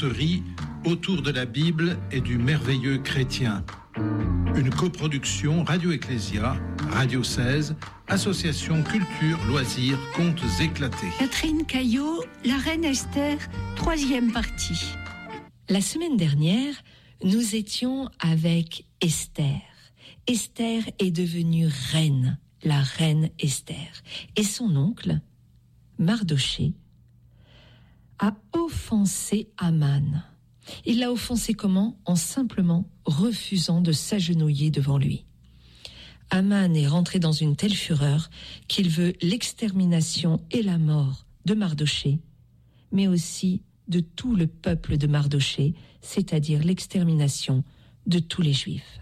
conteries autour de la Bible et du merveilleux chrétien. Une coproduction Radio Ecclésia, Radio 16, Association Culture, Loisirs, Contes éclatés. Catherine Caillot, La Reine Esther, 3e partie. La semaine dernière, nous étions avec Esther. Esther est devenue reine, la reine Esther. Et son oncle, Mardochée, a offensé Aman. Il l'a offensé comment ? En simplement refusant de s'agenouiller devant lui. Aman est rentré dans une telle fureur qu'il veut l'extermination et la mort de Mardochée, mais aussi de tout le peuple de Mardochée, c'est-à-dire l'extermination de tous les Juifs.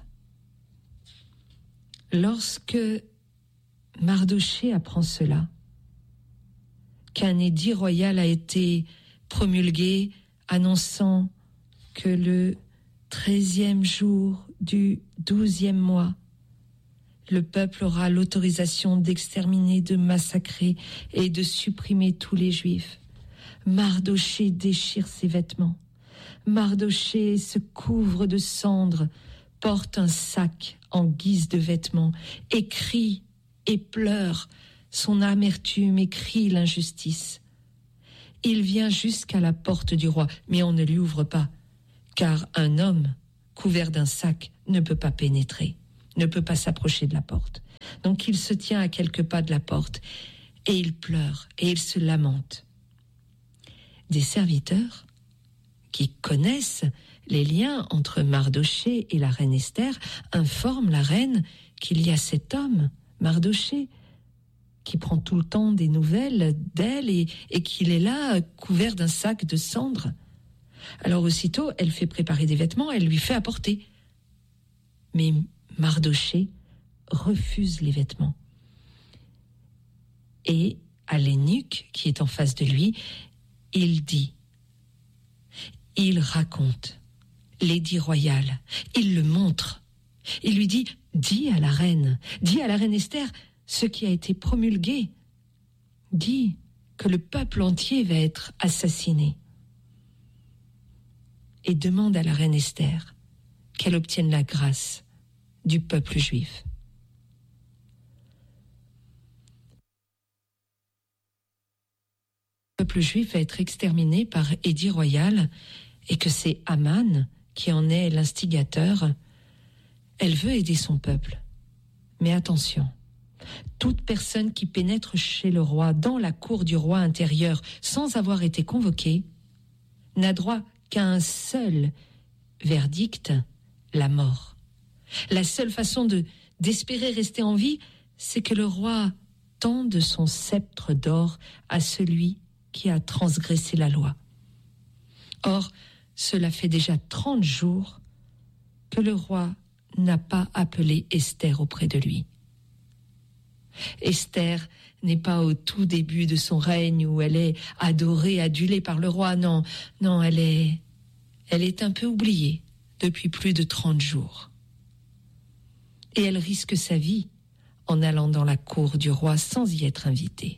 Lorsque Mardochée apprend cela, qu'un édit royal a été promulgué annonçant que le 13e jour du 12e mois, le peuple aura l'autorisation d'exterminer, de massacrer et de supprimer tous les Juifs. Mardochée déchire ses vêtements. Mardochée se couvre de cendres, porte un sac en guise de vêtements, et crie et pleure son amertume et crie l'injustice. Il vient jusqu'à la porte du roi, mais on ne lui ouvre pas, car un homme couvert d'un sac ne peut pas pénétrer, ne peut pas s'approcher de la porte. Donc il se tient à quelques pas de la porte, et il pleure, et il se lamente. Des serviteurs qui connaissent les liens entre Mardochée et la reine Esther informent la reine qu'il y a cet homme, Mardochée, qui prend tout le temps des nouvelles d'elle et qu'il est là, couvert d'un sac de cendres. Alors aussitôt, elle fait préparer des vêtements, elle lui fait apporter. Mais Mardochée refuse les vêtements. Et à l'eunuque qui est en face de lui, il raconte l'édit royal, il le montre. Il lui dit, dis à la reine Esther, ce qui a été promulgué. Dis que le peuple entier va être assassiné. Et demande à la reine Esther qu'elle obtienne la grâce du peuple juif. Le peuple juif va être exterminé par édit royal et que c'est Aman qui en est l'instigateur. Elle veut aider son peuple. Mais attention, toute personne qui pénètre chez le roi, dans la cour du roi intérieur, sans avoir été convoquée, n'a droit qu'à un seul verdict, la mort. La seule façon d'espérer rester en vie, c'est que le roi tende son sceptre d'or à celui qui a transgressé la loi. Or, cela fait déjà 30 jours que le roi n'a pas appelé Esther auprès de lui. Esther n'est pas au tout début de son règne où elle est adorée, adulée par le roi. Non, elle est un peu oubliée depuis plus de 30 jours. Et elle risque sa vie en allant dans la cour du roi sans y être invitée.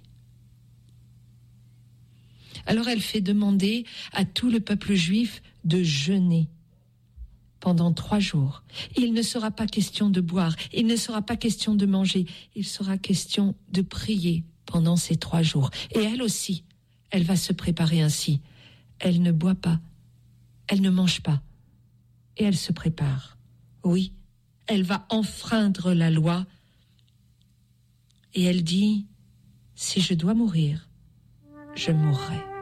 Alors elle fait demander à tout le peuple juif de jeûner pendant 3 jours. Il ne sera pas question de boire, il ne sera pas question de manger, il sera question de prier pendant ces 3 jours. Et elle aussi, elle va se préparer ainsi. Elle ne boit pas, elle ne mange pas, et elle se prépare. Oui, elle va enfreindre la loi, et elle dit, si je dois mourir, je mourrai.